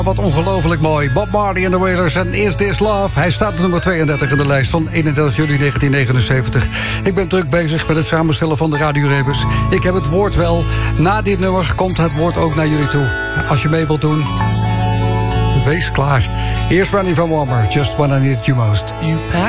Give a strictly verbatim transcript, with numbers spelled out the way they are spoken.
Wat ongelooflijk mooi. Bob Marley en the Wailers en Is This Love. Hij staat op nummer tweeëndertig in de lijst van eenendertig juli negentien negenenzeventig. Ik ben druk bezig met het samenstellen van de radiorebus. Ik heb het woord wel. Na dit nummer komt het woord ook naar jullie toe. Als je mee wilt doen, wees klaar. Eerst Ronnie van Warmer, Just When I Need You Most. You pack